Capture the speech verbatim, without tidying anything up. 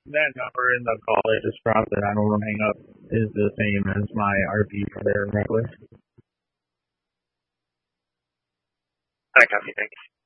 that number in the call I just dropped that I don't want to hang up is the same as my R P for their necklace. I copy, thanks.